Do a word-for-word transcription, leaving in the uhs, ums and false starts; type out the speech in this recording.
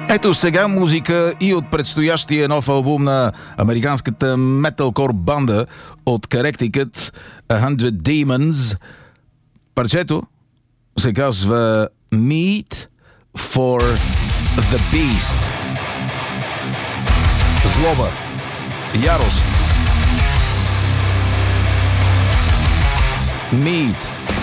Ето сега музика и от предстоящия нов албум на американската металкор банда от Connecticut, A Hundred Demons. Парчето се казва Meat for the Beast. Злоба, ярост. Meat